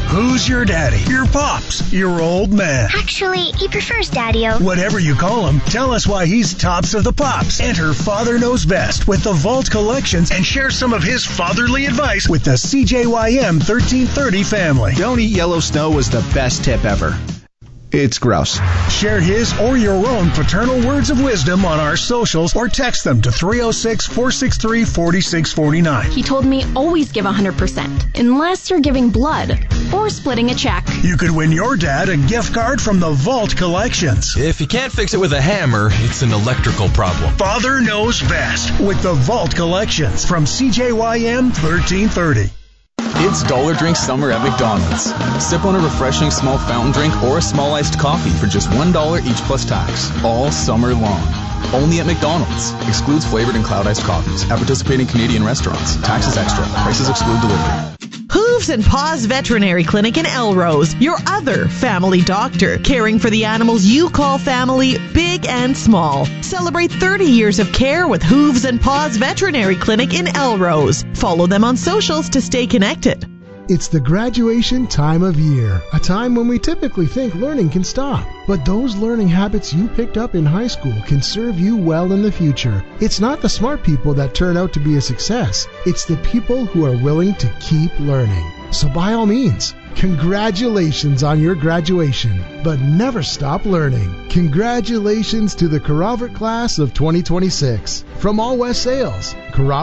Who's your daddy? Your pops? Your old man? Actually, he prefers Daddy-O. Whatever you call him, tell us why he's tops of the pops. Enter Father Knows Best with the Vault Collections and share some of his fatherly advice with the CJYM 1330 family. Don't eat yellow snow was the best tip ever. It's gross. Share his or your own paternal words of wisdom on our socials or text them to 306-463-4649. He told me always give 100% unless you're giving blood or splitting a check. You could win your dad a gift card from the Vault Collections. If you can't fix it with a hammer, it's an electrical problem. Father Knows Best with the Vault Collections from CJYM 1330. It's Dollar Drink Summer at McDonald's. Sip on a refreshing small fountain drink or a small iced coffee for just $1 each plus tax, all summer long. Only at McDonald's. Excludes flavored and cloud iced coffees at participating Canadian restaurants. Taxes extra. Prices exclude delivery. Hooves and Paws Veterinary Clinic in Elrose, your other family doctor, caring for the animals you call family, big and small. Celebrate 30 years of care with Hooves and Paws Veterinary Clinic in Elrose. Follow them on socials to stay connected. It's the graduation time of year, a time when we typically think learning can stop. But those learning habits you picked up in high school can serve you well in the future. It's not the smart people that turn out to be a success. It's the people who are willing to keep learning. So by all means, congratulations on your graduation, but never stop learning. Congratulations to the Corrovert class of 2026. From All West Sales, Corrovert